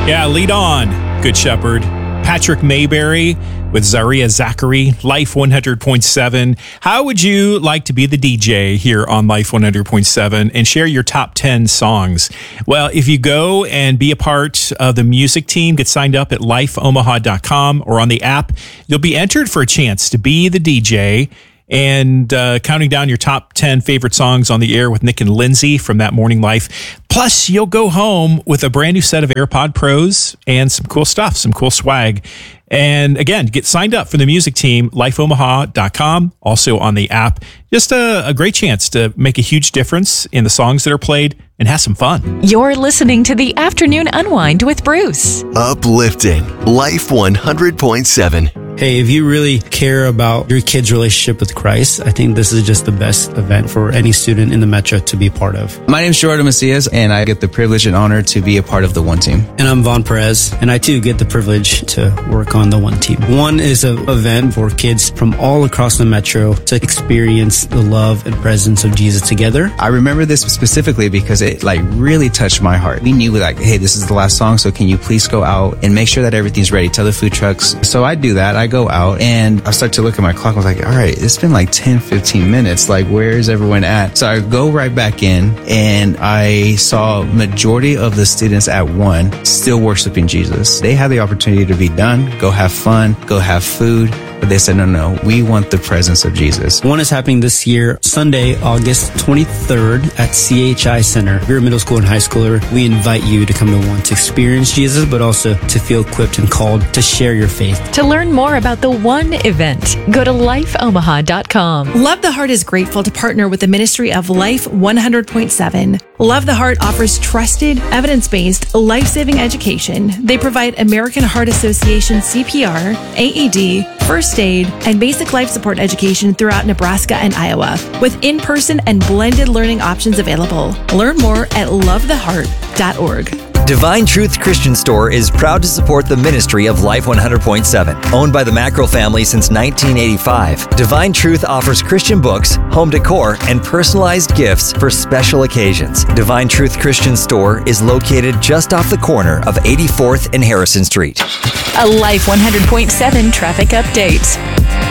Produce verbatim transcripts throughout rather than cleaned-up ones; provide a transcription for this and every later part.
Yeah, lead on, Good Shepherd. Patrick Mayberry with Zaria Zachary, Life one hundred point seven. How would you like to be the D J here on Life one hundred point seven and share your top ten songs? Well, if you go and be a part of the music team, get signed up at life omaha dot com or on the app, you'll be entered for a chance to be the D J and uh, counting down your top ten favorite songs on the air with Nick and Lindsay from That Morning Life. Plus, you'll go home with a brand new set of AirPod Pros and some cool stuff, some cool swag. And again, get signed up for the music team, life omaha dot com, also on the app. Just a, a great chance to make a huge difference in the songs that are played and have some fun. You're listening to the Afternoon Unwind with Bruce. Uplifting Life one hundred point seven. Hey, if you really care about your kid's relationship with Christ, I think this is just the best event for any student in the Metro to be part of. My name is Jordan Macias, and I get the privilege and honor to be a part of the One Team. And I'm Vaughn Perez, and I too get the privilege to work on the One Team. One is an event for kids from all across the Metro to experience the love and presence of Jesus together. I remember this specifically because it like really touched my heart. We knew like, hey, this is the last song, so can you please go out and make sure that everything's ready? Tell the food trucks. So I do that. I go out and I start to look at my clock. I was like, all right, it's been like ten, fifteen minutes. Like, where is everyone at? So I go right back in and I saw majority of the students at one still worshiping Jesus. They had the opportunity to be done, go have fun, go have food. But they said, no, no, we want the presence of Jesus. One is happening this year, Sunday, August twenty-third at C H I Center. If you're a middle school and high schooler, we invite you to come to One to experience Jesus, but also to feel equipped and called to share your faith. To learn more about the One event, go to life omaha dot com. Love the Heart is grateful to partner with the ministry of Life one hundred point seven. Love the Heart offers trusted, evidence-based, life-saving education. They provide American Heart Association C P R, A E D, first aid, and basic life support education throughout Nebraska and Iowa, with in-person and blended learning options available. Learn more at love the heart dot org. Divine Truth Christian Store is proud to support the ministry of Life one hundred point seven. Owned by the Mackerel family since nineteen eighty-five, Divine Truth offers Christian books, home decor, and personalized gifts for special occasions. Divine Truth Christian Store is located just off the corner of eighty-fourth and Harrison Street. A Life one hundred point seven traffic update.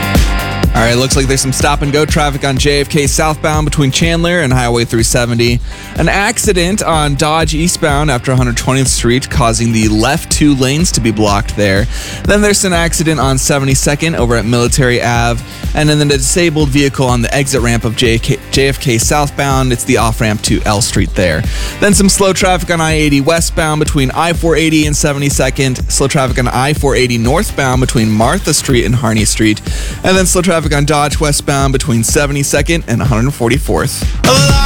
All right, looks like there's some stop-and-go traffic on J F K southbound between Chandler and Highway three seventy. An accident on Dodge eastbound after one hundred twentieth Street, causing the left two lanes to be blocked there. Then there's an accident on seventy-second over at Military Avenue, and then the disabled vehicle on the exit ramp of J F K southbound. It's the off-ramp to L Street there. Then some slow traffic on I eighty westbound between I four eighty and seventy-second. Slow traffic on I four eighty northbound between Martha Street and Harney Street. And then slow traffic on Dodge westbound between seventy-second and one hundred forty-fourth.